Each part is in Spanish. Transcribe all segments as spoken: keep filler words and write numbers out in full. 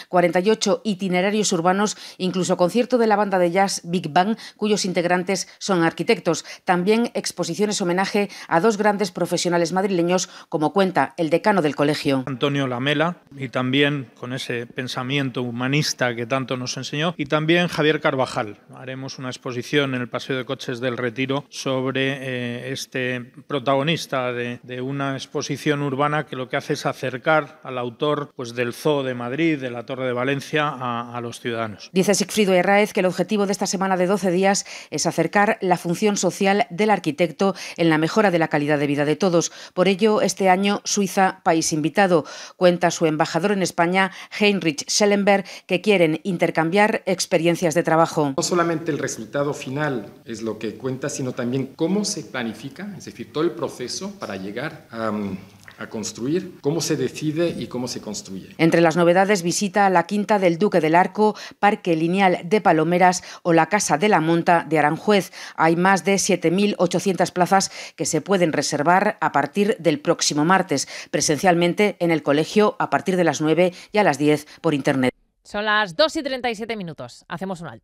cuarenta y ocho itinerarios urbanos, incluso concierto de la banda de jazz Big Bang, cuyos integrantes son arquitectos. También exposiciones homenaje a dos grandes profesionales madrileños, como cuenta el decano del colegio. Antonio Lamela, y también con ese pensamiento humanista que tanto nos enseñó, y también Javier Carvajal. Haremos una exposición en el Paseo de Coches del Retiro sobre eh, este protagonista de, de una exposición urbana que lo que hace es acercar al autor pues, del Zoo de Madrid, de la Torre de Valencia, a, a los ciudadanos. Dice Sigfrido Herráez que el objetivo de esta semana de doce días es acercar la función social del arquitecto en la mejora de la calidad de vida de todos. Por ello, este año Suiza, país invitado, cuenta su embajador en España, Heinrich Schellenberg, que quieren intercambiar experiencias de trabajo. No solamente el resultado final es lo que cuenta, sino también cómo se planifica, es decir, todo el proceso para llegar a... a construir, cómo se decide y cómo se construye. Entre las novedades visita la Quinta del Duque del Arco, Parque Lineal de Palomeras o la Casa de la Monta de Aranjuez. Hay más de siete mil ochocientas plazas que se pueden reservar a partir del próximo martes, presencialmente en el colegio a partir de las nueve y a las diez por internet. Son las dos y treinta y siete minutos. Hacemos un alto.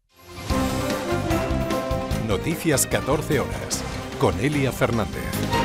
Noticias catorce horas con Elia Fernández.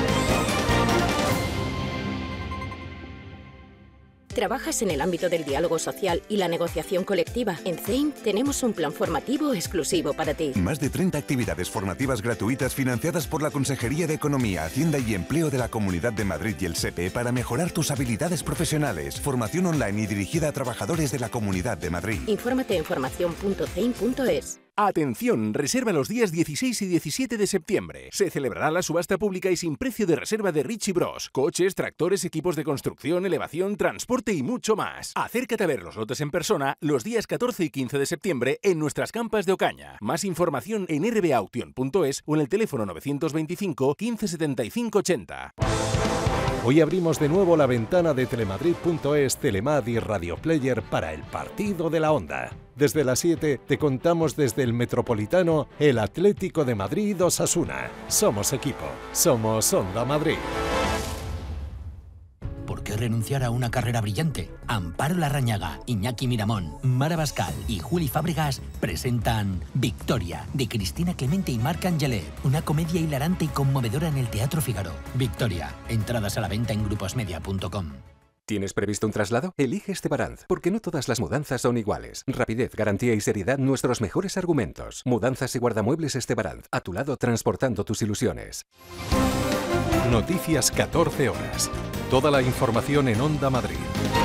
¿Trabajas en el ámbito del diálogo social y la negociación colectiva? En C E I M tenemos un plan formativo exclusivo para ti. Más de treinta actividades formativas gratuitas financiadas por la Consejería de Economía, Hacienda y Empleo de la Comunidad de Madrid y el S E P E para mejorar tus habilidades profesionales. Formación online y dirigida a trabajadores de la Comunidad de Madrid. Infórmate en formación punto c e i m punto es. Atención, reserva los días dieciséis y diecisiete de septiembre. Se celebrará la subasta pública y sin precio de reserva de Richie Bros. Coches, tractores, equipos de construcción, elevación, transporte y mucho más. Acércate a ver los lotes en persona los días catorce y quince de septiembre en nuestras campas de Ocaña. Más información en r b auction punto es o en el teléfono novecientos veinticinco quince setenta y cinco ochenta. Hoy abrimos de nuevo la ventana de telemadrid punto es, Telemad y Radio Player para el partido de la Onda. Desde las siete te contamos desde el Metropolitano el Atlético de Madrid-Osasuna. Somos equipo, somos Onda Madrid. ¿Por qué renunciar a una carrera brillante? Amparo Larrañaga, Iñaki Miramón, Mara Bascal y Juli Fábregas presentan Victoria, de Cristina Clemente y Marc Angelet, una comedia hilarante y conmovedora en el Teatro Fígaro. Victoria, entradas a la venta en gruposmedia punto com. ¿Tienes previsto un traslado? Elige Estebaranz, porque no todas las mudanzas son iguales. Rapidez, garantía y seriedad, nuestros mejores argumentos. Mudanzas y guardamuebles Estebaranz, a tu lado transportando tus ilusiones. Noticias catorce horas. Toda la información en Onda Madrid.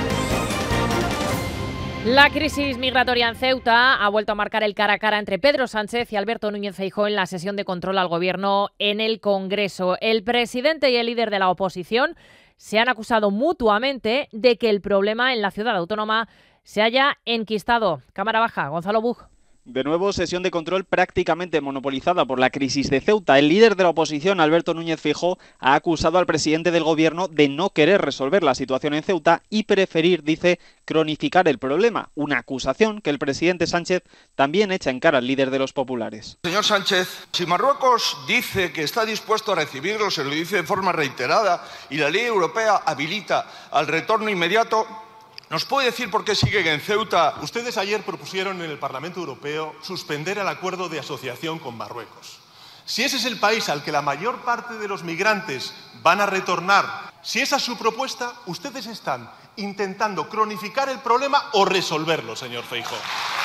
La crisis migratoria en Ceuta ha vuelto a marcar el cara a cara entre Pedro Sánchez y Alberto Núñez Feijóo en la sesión de control al gobierno en el Congreso. El presidente y el líder de la oposición se han acusado mutuamente de que el problema en la ciudad autónoma se haya enquistado. Cámara baja, Gonzalo Buj. De nuevo, sesión de control prácticamente monopolizada por la crisis de Ceuta. El líder de la oposición, Alberto Núñez Feijóo, ha acusado al presidente del gobierno de no querer resolver la situación en Ceuta y preferir, dice, cronificar el problema. Una acusación que el presidente Sánchez también echa en cara al líder de los populares. Señor Sánchez, si Marruecos dice que está dispuesto a recibirlos, se lo dice de forma reiterada, y la ley europea habilita al retorno inmediato, ¿nos puede decir por qué siguen en Ceuta? Ustedes ayer propusieron en el Parlamento Europeo suspender el acuerdo de asociación con Marruecos. Si ese es el país al que la mayor parte de los migrantes van a retornar, si esa es su propuesta, ustedes están intentando cronificar el problema o resolverlo, señor Feijóo.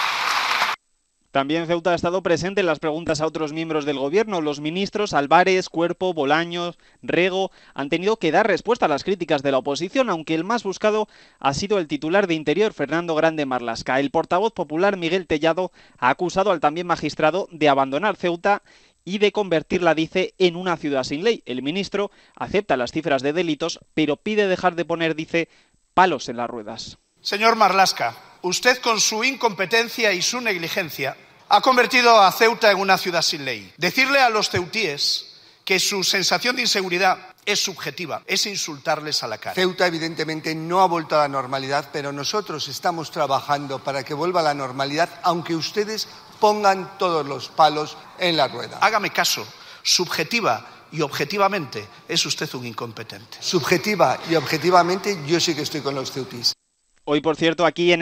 También Ceuta ha estado presente en las preguntas a otros miembros del gobierno. Los ministros Álvarez, Cuerpo, Bolaños, Rego han tenido que dar respuesta a las críticas de la oposición, aunque el más buscado ha sido el titular de Interior, Fernando Grande Marlaska. El portavoz popular, Miguel Tellado, ha acusado al también magistrado de abandonar Ceuta y de convertirla, dice, en una ciudad sin ley. El ministro acepta las cifras de delitos, pero pide dejar de poner, dice, palos en las ruedas. Señor Marlaska, usted con su incompetencia y su negligencia ha convertido a Ceuta en una ciudad sin ley. Decirle a los ceutíes que su sensación de inseguridad es subjetiva, es insultarles a la cara. Ceuta evidentemente no ha vuelto a la normalidad, pero nosotros estamos trabajando para que vuelva a la normalidad, aunque ustedes pongan todos los palos en la rueda. Hágame caso, subjetiva y objetivamente es usted un incompetente. Subjetiva y objetivamente yo sí que estoy con los ceutíes. Hoy, por cierto, aquí en